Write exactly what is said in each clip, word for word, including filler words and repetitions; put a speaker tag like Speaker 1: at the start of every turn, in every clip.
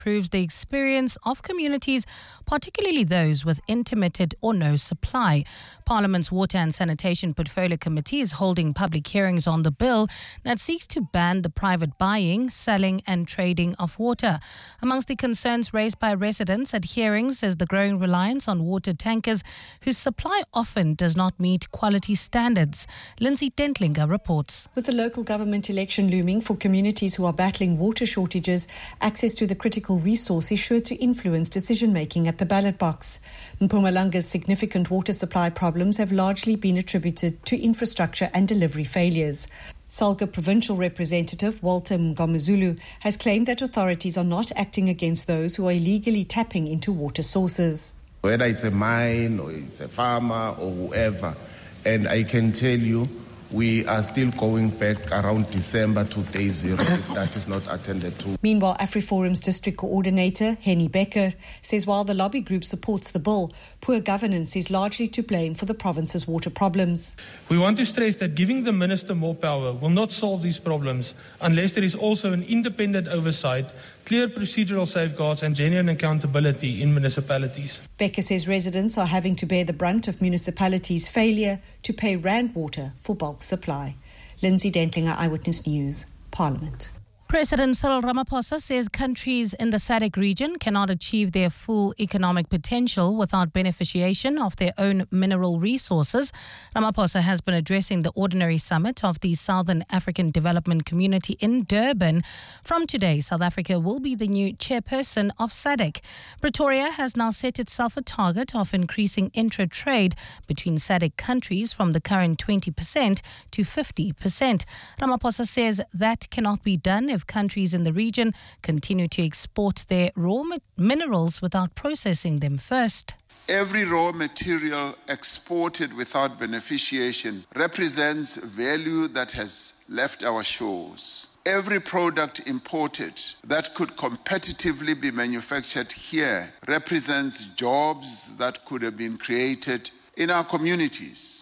Speaker 1: improves the experience of communities, particularly those with intermittent or no supply. Parliament's Water and Sanitation Portfolio Committee is holding public hearings on the bill that seeks to ban the private buying, selling and trading of water. Amongst the concerns raised by residents at hearings is the growing reliance on water tankers whose supply often does not meet quality standards. Lindsay Dentlinger reports.
Speaker 2: With the local government election looming for communities who are battling water shortages, access to the critical resource is sure to influence decision-making at the ballot box. Mpumalanga's significant water supply problems have largely been attributed to infrastructure and delivery failures. Salga Provincial Representative Walter Mngomezulu has claimed that authorities are not acting against those who are illegally tapping into water sources.
Speaker 3: Whether it's a mine or it's a farmer or whoever, and I can tell you, we are still going back around December to day zero if that is not attended to.
Speaker 2: Meanwhile, AfriForum's district coordinator, Henny Becker, says while the lobby group supports the bill, poor governance is largely to blame for the province's water problems.
Speaker 4: We want to stress that giving the minister more power will not solve these problems unless there is also an independent oversight, clear procedural safeguards and genuine accountability in municipalities.
Speaker 2: Becker says residents are having to bear the brunt of municipalities' failure to pay Rand Water for bulk supply. Lindsay Dentlinger, Eyewitness News, Parliament.
Speaker 1: President Cyril Ramaphosa says countries in the S A D C region cannot achieve their full economic potential without beneficiation of their own mineral resources. Ramaphosa has been addressing the ordinary summit of the Southern African Development Community in Durban. From today, South Africa will be the new chairperson of S A D C. Pretoria has now set itself a target of increasing intra-trade between S A D C countries from the current twenty percent to fifty percent. Ramaphosa says that cannot be done if countries in the region continue to export their raw minerals without processing them first.
Speaker 5: Every raw material exported without beneficiation represents value that has left our shores. Every product imported that could competitively be manufactured here represents jobs that could have been created in our communities.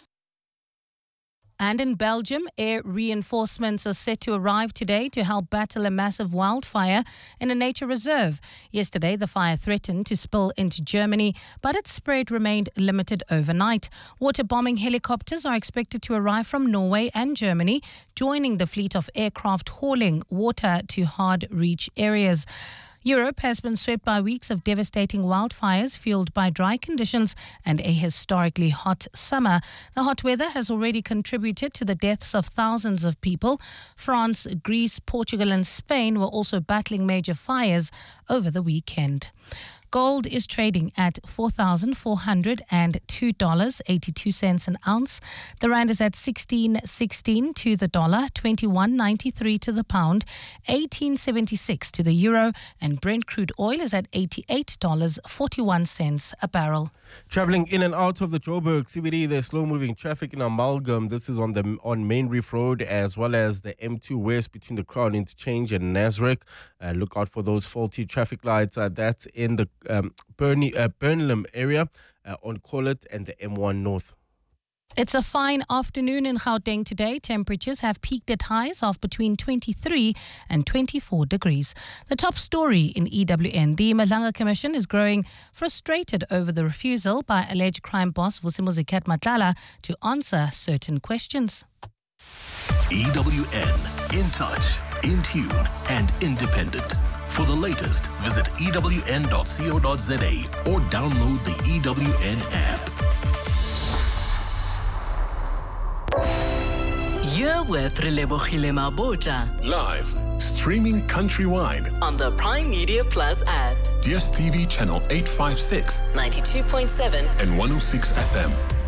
Speaker 1: And in Belgium, air reinforcements are set to arrive today to help battle a massive wildfire in a nature reserve. Yesterday, the fire threatened to spill into Germany, but its spread remained limited overnight. Water-bombing helicopters are expected to arrive from Norway and Germany, joining the fleet of aircraft hauling water to hard-reach areas. Europe has been swept by weeks of devastating wildfires fueled by dry conditions and a historically hot summer. The hot weather has already contributed to the deaths of thousands of people. France, Greece, Portugal and Spain were also battling major fires over the weekend. Gold is trading at four thousand four hundred two dollars and eighty-two cents an ounce. The rand is at sixteen sixteen to the dollar, twenty-one ninety-three to the pound, eighteen seventy-six to the euro, and Brent crude oil is at eighty-eight dollars and forty-one cents a barrel.
Speaker 6: Travelling in and out of the Joburg C B D, there's slow-moving traffic in Amalgam. This is on the on Main Reef Road as well as the M two West between the Crown Interchange and Nasrec. Uh, look out for those faulty traffic lights. Uh, that's in the um, Burnley, uh, Burnham area uh, on Collet and the M one North.
Speaker 1: It's a fine afternoon in Gauteng today. Temperatures have peaked at highs of between twenty-three and twenty-four degrees. The top story in E W N. The Madlanga Commission is growing frustrated over the refusal by alleged crime boss Vusimuzi Matlala to answer certain questions.
Speaker 7: E W N, in touch, in tune and independent. For the latest, visit e w n dot co dot z a or download the E W N app.
Speaker 8: You're with Relebogile Mabota.
Speaker 7: Live, streaming countrywide
Speaker 8: on the Prime Media Plus app.
Speaker 7: D S T V channel eight fifty-six,
Speaker 8: ninety-two point seven
Speaker 7: and one oh six F M.